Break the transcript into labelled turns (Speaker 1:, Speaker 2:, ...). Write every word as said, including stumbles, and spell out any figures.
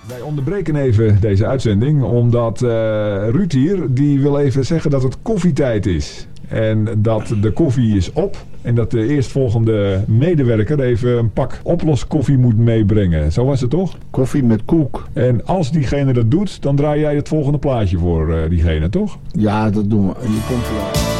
Speaker 1: Wij onderbreken even deze uitzending, omdat uh, Ruud hier, die wil even zeggen dat het koffietijd is. En dat de koffie is op en dat de eerstvolgende medewerker even een pak oploskoffie moet meebrengen. Zo was het toch?
Speaker 2: Koffie met koek.
Speaker 1: En als diegene dat doet, dan draai jij het volgende plaatje voor uh, diegene, toch?
Speaker 2: Ja, dat doen we. Je komt wel.